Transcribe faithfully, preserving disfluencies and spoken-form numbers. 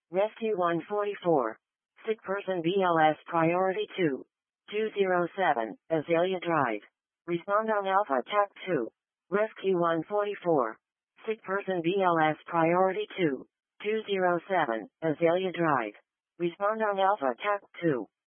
Rescue one forty-four. Sick person B L S priority two. two oh seven, Azalea Drive. Respond on Alpha T A C two. Rescue one forty-four. Sick person B L S priority two. two oh seven, Azalea Drive. Respond on Alpha T A C two.